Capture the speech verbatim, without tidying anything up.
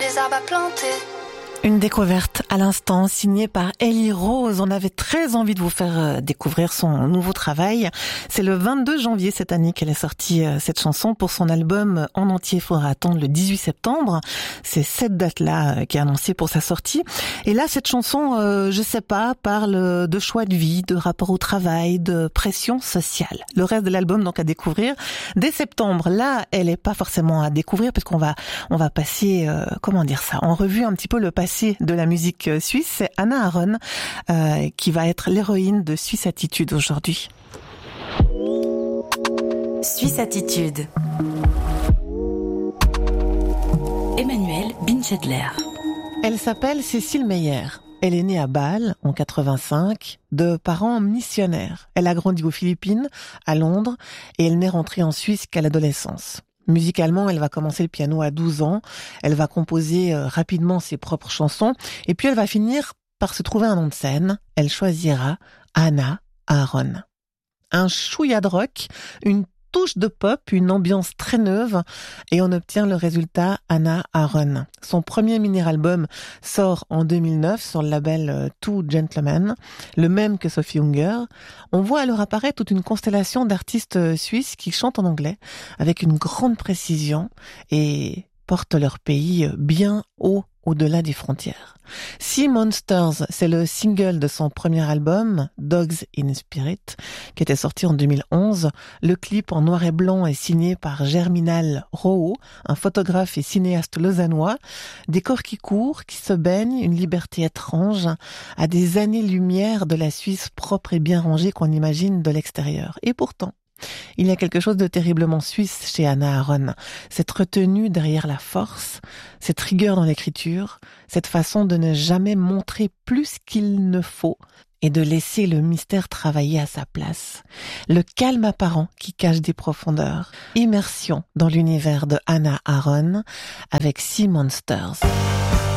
des arbres à planter. Une découverte à l'instant signée par Ellie Rose. On avait très envie de vous faire découvrir son nouveau travail. C'est le vingt-deux janvier cette année qu'elle est sortie cette chanson pour son album en entier. Il faudra attendre le dix-huit septembre. C'est cette date-là qui est annoncée pour sa sortie. Et là, cette chanson, euh, je sais pas, parle de choix de vie, de rapport au travail, de pression sociale. Le reste de l'album, donc, à découvrir dès septembre. Là, elle est pas forcément à découvrir parce qu'on va, on va passer, euh, comment dire ça, en revue un petit peu le passé de la musique suisse. C'est Hannah Aron euh, qui va être l'héroïne de Suisse Attitude aujourd'hui. Suisse Attitude. Emmanuel Binchedler. Elle s'appelle Cécile Meyer. Elle est née à Bâle en quatre-vingt-cinq, de parents missionnaires. Elle a grandi aux Philippines, à Londres, et elle n'est rentrée en Suisse qu'à l'adolescence. Musicalement, elle va commencer le piano à douze ans, elle va composer euh, rapidement ses propres chansons, et puis elle va finir par se trouver un nom de scène. Elle choisira Hannah Aron. Un chouïa de rock, une touche de pop, une ambiance très neuve, et on obtient le résultat Hannah Aron. Son premier mini-album sort en deux mille neuf sur le label Two Gentlemen, le même que Sophie Hunger. On voit alors apparaître toute une constellation d'artistes suisses qui chantent en anglais avec une grande précision et portent leur pays bien haut au-delà des frontières. Sea Monsters, c'est le single de son premier album, Dogs in Spirit, qui était sorti en deux mille onze. Le clip en noir et blanc est signé par Germinal Roho, un photographe et cinéaste lausannois. Des corps qui courent, qui se baignent, une liberté étrange, à des années-lumière de la Suisse propre et bien rangée qu'on imagine de l'extérieur. Et pourtant, il y a quelque chose de terriblement suisse chez Hannah Aron. Cette retenue derrière la force, cette rigueur dans l'écriture, cette façon de ne jamais montrer plus qu'il ne faut et de laisser le mystère travailler à sa place. Le calme apparent qui cache des profondeurs. Immersion dans l'univers de Hannah Aron avec Sea Monsters.